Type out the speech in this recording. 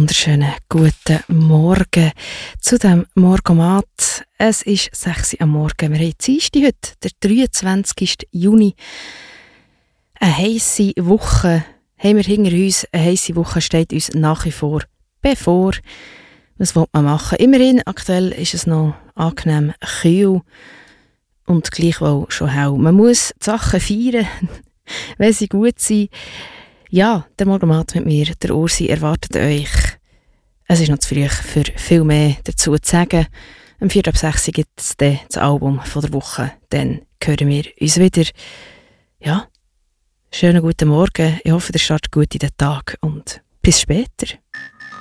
wunderschönen guten Morgen zu dem Morgomat. Es ist 6 Uhr am Morgen. Wir haben Dienstag heute, der 23. Juni. Eine heisse Woche haben wir hinter uns. Eine heisse Woche steht uns nach wie vor bevor. Was will man machen? Immerhin, aktuell ist es noch angenehm kühl und gleichwohl schon hell. Man muss die Sachen feiern, wenn sie gut sind. Ja, der Morgenmat mit mir, der Ursi, erwartet euch. Es ist noch zu früh für viel mehr dazu zu sagen. Am 4:06 gibt es dann das Album von der Woche. Dann hören wir uns wieder. Ja, schönen guten Morgen. Ich hoffe, ihr startet gut in den Tag und bis später.